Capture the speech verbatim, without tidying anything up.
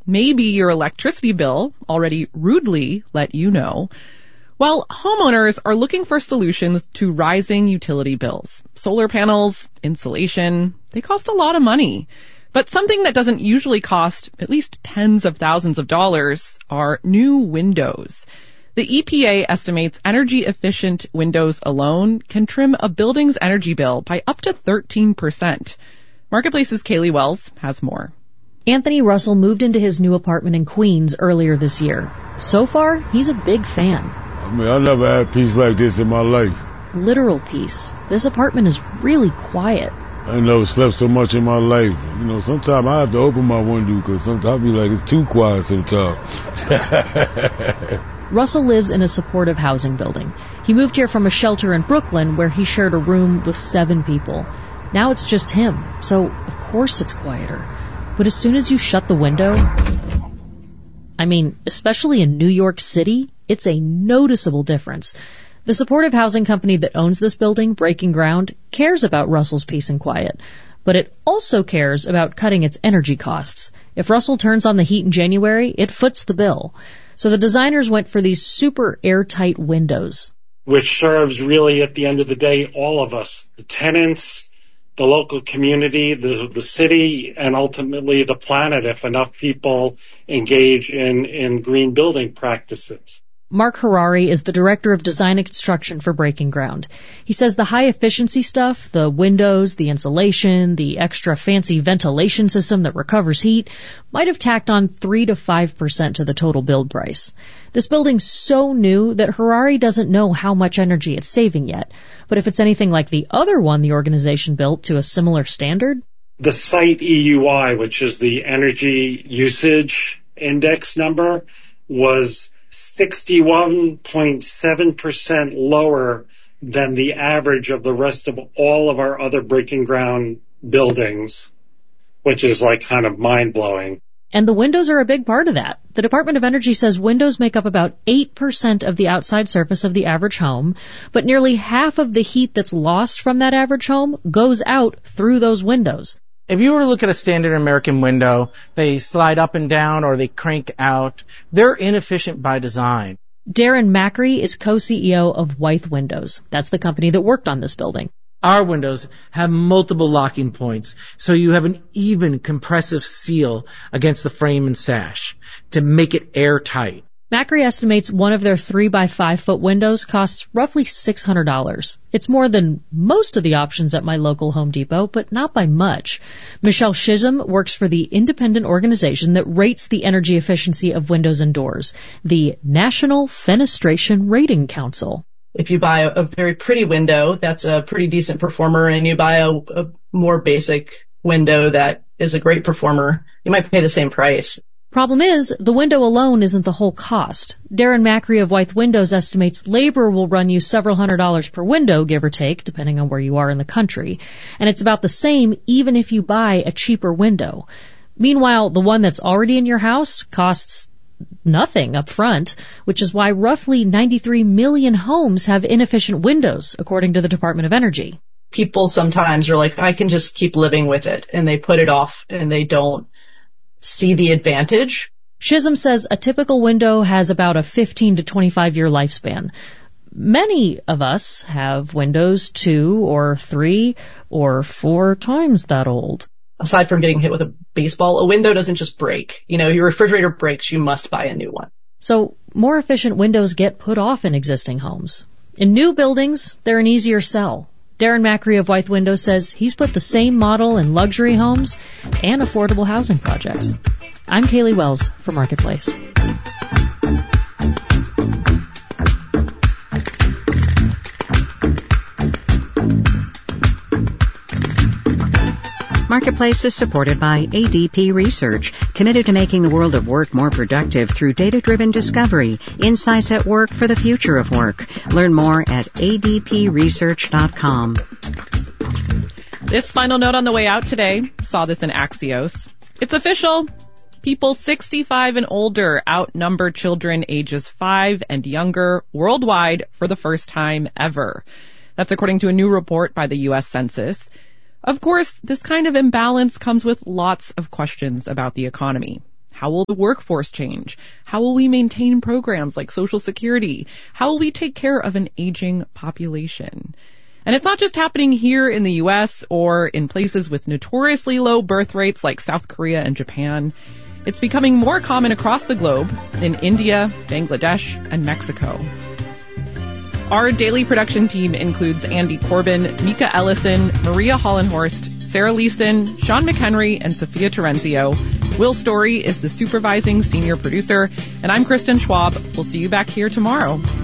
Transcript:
Maybe your electricity bill already rudely let you know. Well, homeowners are looking for solutions to rising utility bills. Solar panels, insulation, they cost a lot of money. But something that doesn't usually cost at least tens of thousands of dollars are new windows. The E P A estimates energy-efficient windows alone can trim a building's energy bill by up to thirteen percent. Marketplace's Kaylee Wells has more. Anthony Russell moved into his new apartment in Queens earlier this year. So far, he's a big fan. I mean, I never had peace like this in my life. Literal peace. This apartment is really quiet. I never slept so much in my life. You know, sometimes I have to open my window because sometimes I be like, it's too quiet sometimes. Russell lives in a supportive housing building. He moved here from a shelter in Brooklyn where he shared a room with seven people. Now it's just him, so of course it's quieter. But as soon as you shut the window, I mean, especially in New York City, it's a noticeable difference. The supportive housing company that owns this building, Breaking Ground, cares about Russell's peace and quiet. But it also cares about cutting its energy costs. If Russell turns on the heat in January, it foots the bill. So the designers went for these super airtight windows. Which serves really, at the end of the day, all of us, the tenants, the local community, the, the city, and ultimately the planet if enough people engage in, in green building practices. Mark Harari is the director of design and construction for Breaking Ground. He says the high-efficiency stuff, the windows, the insulation, the extra fancy ventilation system that recovers heat, might have tacked on three to five percent to the total build price. This building's so new that Harari doesn't know how much energy it's saving yet. But if it's anything like the other one the organization built to a similar standard... The site E U I, which is the energy usage index number, was sixty-one point seven percent lower than the average of the rest of all of our other Breaking Ground buildings, which is like kind of mind-blowing. And the windows are a big part of that. The Department of Energy says windows make up about eight percent of the outside surface of the average home, but nearly half of the heat that's lost from that average home goes out through those windows. If you were to look at a standard American window, they slide up and down or they crank out. They're inefficient by design. Darren Macri is co-C E O of Wythe Windows. That's the company that worked on this building. Our windows have multiple locking points, so you have an even compressive seal against the frame and sash to make it airtight. Macri estimates one of their three by five foot windows costs roughly six hundred dollars. It's more than most of the options at my local Home Depot, but not by much. Michelle Chisholm works for the independent organization that rates the energy efficiency of windows and doors, the National Fenestration Rating Council. If you buy a, a very pretty window, that's a pretty decent performer, and you buy a, a more basic window that is a great performer, you might pay the same price. Problem is, the window alone isn't the whole cost. Darren Macri of Wythe Windows estimates labor will run you several hundred dollars per window, give or take, depending on where you are in the country. And it's about the same even if you buy a cheaper window. Meanwhile, the one that's already in your house costs nothing up front, which is why roughly ninety-three million homes have inefficient windows, according to the Department of Energy. People sometimes are like, I can just keep living with it, and they put it off, and they don't see the advantage. Chisholm says a typical window has about a fifteen to twenty-five year lifespan. Many of us have windows two or three or four times that old. Aside from getting hit with a baseball, a window doesn't just break. You know, your refrigerator breaks, you must buy a new one. So more efficient windows get put off in existing homes. In new buildings, they're an easier sell. Darren Macri of Wythe Windows says he's put the same model in luxury homes and affordable housing projects. I'm Kaylee Wells for Marketplace. Marketplace is supported by A D P Research, committed to making the world of work more productive through data-driven discovery, insights at work for the future of work. Learn more at A D P research dot com. This final note on the way out today, saw this in Axios. It's official. People sixty-five and older outnumber children ages five and younger worldwide for the first time ever. That's according to a new report by the U S Census. Of course, this kind of imbalance comes with lots of questions about the economy. How will the workforce change? How will we maintain programs like Social Security? How will we take care of an aging population? And it's not just happening here in the U S or in places with notoriously low birth rates like South Korea and Japan. It's becoming more common across the globe in India, Bangladesh, and Mexico. Our daily production team includes Andy Corbin, Mika Ellison, Maria Hollenhorst, Sarah Leeson, Sean McHenry, and Sophia Terenzio. Will Story is the supervising senior producer, and I'm Kristen Schwab. We'll see you back here tomorrow.